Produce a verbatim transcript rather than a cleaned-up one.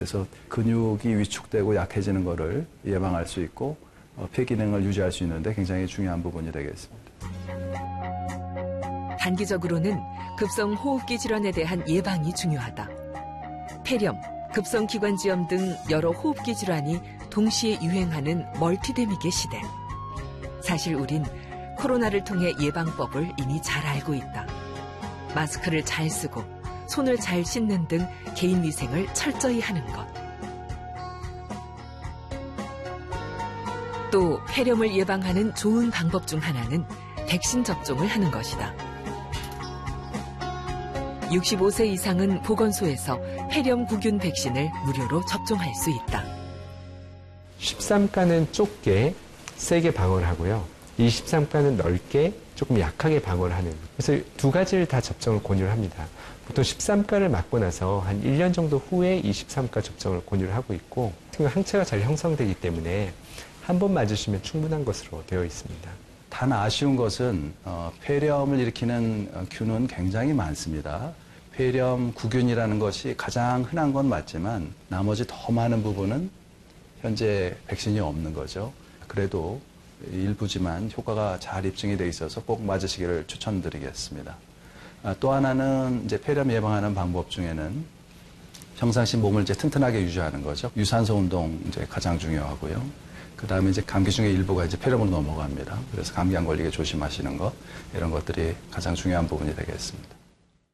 그래서 근육이 위축되고 약해지는 것을 예방할 수 있고 폐 기능을 유지할 수 있는데 굉장히 중요한 부분이 되겠습니다. 단기적으로는 급성 호흡기 질환에 대한 예방이 중요하다. 폐렴, 급성기관지염 등 여러 호흡기 질환이 동시에 유행하는 멀티데믹의 시대. 사실 우린 코로나를 통해 예방법을 이미 잘 알고 있다. 마스크를 잘 쓰고 손을 잘 씻는 등 개인 위생을 철저히 하는 것. 또 폐렴을 예방하는 좋은 방법 중 하나는 백신 접종을 하는 것이다. 육십오 세 이상은 보건소에서 폐렴 구균 백신을 무료로 접종할 수 있다. 십삼 가는 좁게 세게 방어를 하고요. 이십삼 가는 넓게 조금 약하게 방어를 하는. 그래서 두 가지를 다 접종을 권유를 합니다. 보통 십삼 가를 맞고 나서 한 일 년 정도 후에 이십삼 가 접종을 권유를 하고 있고 항체가 잘 형성되기 때문에 한 번 맞으시면 충분한 것으로 되어 있습니다. 단 아쉬운 것은 어, 폐렴을 일으키는 균은 굉장히 많습니다. 폐렴 구균이라는 것이 가장 흔한 건 맞지만 나머지 더 많은 부분은 현재 백신이 없는 거죠. 그래도 일부지만 효과가 잘 입증이 돼 있어서 꼭 맞으시기를 추천드리겠습니다. 아, 또 하나는 이제 폐렴 예방하는 방법 중에는 평상시 몸을 이제 튼튼하게 유지하는 거죠. 유산소 운동 이제 가장 중요하고요. 그 다음에 이제 감기 중에 일부가 이제 폐렴으로 넘어갑니다. 그래서 감기 안 걸리게 조심하시는 것, 이런 것들이 가장 중요한 부분이 되겠습니다.